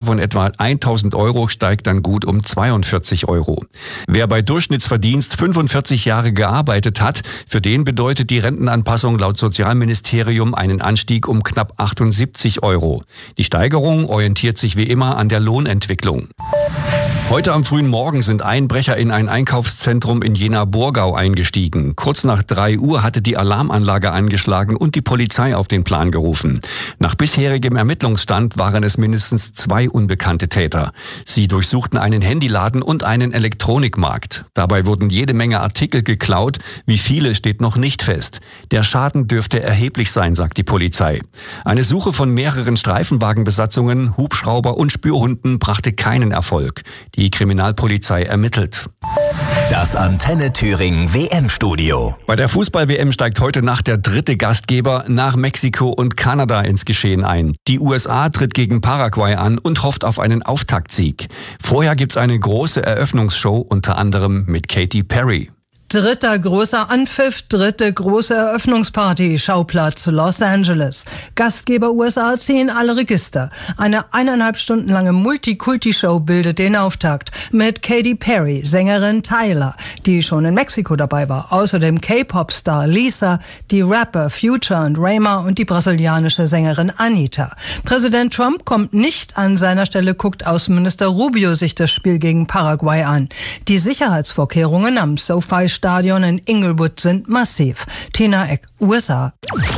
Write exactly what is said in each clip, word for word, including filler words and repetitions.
von etwa tausend Euro steigt dann gut um zweiundvierzig Euro. Wer bei Durchschnittsverdienst fünfundvierzig Jahre gearbeitet hat, für den bedeutet die Rentenanpassung laut Sozialministerium einen Anstieg um knapp achtundsiebzig Euro. Die Steigerung orientiert sich wie immer an der Lohnentwicklung. Heute am frühen Morgen sind Einbrecher in ein Einkaufszentrum in Jena-Burgau eingestiegen. Kurz nach drei Uhr hatte die Alarmanlage angeschlagen und die Polizei auf den Plan gerufen. Nach bisherigem Ermittlungsstand waren es mindestens zwei unbekannte Täter. Sie durchsuchten einen Handyladen und einen Elektronikmarkt. Dabei wurden jede Menge Artikel geklaut. Wie viele steht noch nicht fest. Der Schaden dürfte erheblich sein, sagt die Polizei. Eine Suche von mehreren Streifenwagenbesatzungen, Hubschrauber und Spürhunden brachte keinen Erfolg. Die Kriminalpolizei ermittelt. Das Antenne Thüringen W M-Studio. Bei der Fußball-W M steigt heute Nacht der dritte Gastgeber nach Mexiko und Kanada ins Geschehen ein. Die U S A tritt gegen Paraguay an und hofft auf einen Auftaktsieg. Vorher gibt's eine große Eröffnungsshow, unter anderem mit Katy Perry. Dritter großer Anpfiff, dritte große Eröffnungsparty, Schauplatz Los Angeles. Gastgeber U S A ziehen alle Register. Eine eineinhalb Stunden lange Multikulti-Show bildet den Auftakt mit Katy Perry, Sängerin Tyler, die schon in Mexiko dabei war. Außerdem K-Pop-Star Lisa, die Rapper Future und Rema und die brasilianische Sängerin Anitta. Präsident Trump kommt nicht an seiner Stelle, guckt Außenminister Rubio sich das Spiel gegen Paraguay an. Die Sicherheitsvorkehrungen am SoFi Stadion in Inglewood sind massiv. Tina Eck, U S A.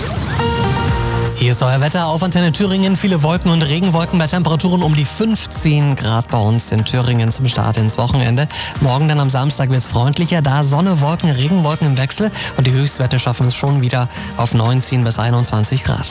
Hier ist euer Wetter auf Antenne Thüringen. Viele Wolken und Regenwolken bei Temperaturen um die fünfzehn Grad bei uns in Thüringen zum Start ins Wochenende. Morgen dann am Samstag wird es freundlicher, da Sonne, Wolken, Regenwolken im Wechsel. Und die Höchstwerte schaffen es schon wieder auf neunzehn bis einundzwanzig Grad.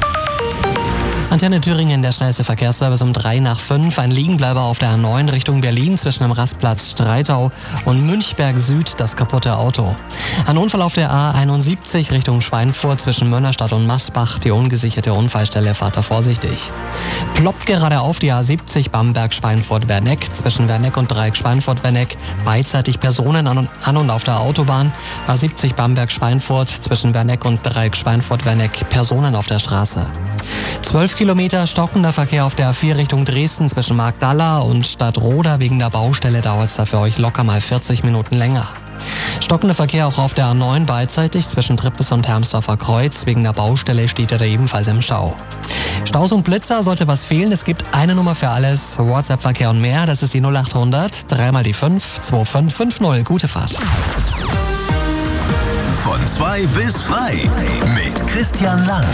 Antenne Thüringen, der schnellste Verkehrsservice um drei nach fünf. Ein Liegenbleiber auf der A neun Richtung Berlin zwischen dem Rastplatz Streitau und Münchberg Süd, das kaputte Auto. Ein Unfall auf der A einundsiebzig Richtung Schweinfurt zwischen Mönnerstadt und Massbach. Die ungesicherte Unfallstelle, fahrt da vorsichtig. Ploppt gerade auf die A siebzig Bamberg-Schweinfurt-Werneck zwischen Werneck und Dreieck Schweinfurt-Werneck. Beidseitig Personen an und, an und auf der Autobahn. A siebzig Bamberg-Schweinfurt zwischen Werneck und Dreieck Schweinfurt-Werneck. Personen auf der Straße. zwölf Kilometer stockender Verkehr auf der A vier Richtung Dresden zwischen Marktdalla und Stadtroda. Wegen der Baustelle dauert es da für euch locker mal vierzig Minuten länger. Stockender Verkehr auch auf der A neun beidseitig zwischen Trippes und Hermsdorfer Kreuz. Wegen der Baustelle steht er da ebenfalls im Stau. Staus und Blitzer, sollte was fehlen, es gibt eine Nummer für alles. WhatsApp-Verkehr und mehr, das ist die null achthundert, dreimal die fünf, zwei fünf fünf null. Gute Fahrt. Von zwei bis frei mit Christian Lang.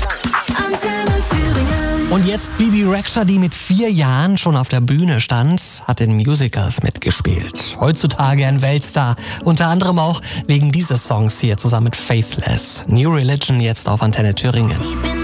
Und jetzt Bibi Rexha, die mit vier Jahren schon auf der Bühne stand, hat in Musicals mitgespielt. Heutzutage ein Weltstar, unter anderem auch wegen dieses Songs hier zusammen mit Faithless. New Religion jetzt auf Antenne Thüringen.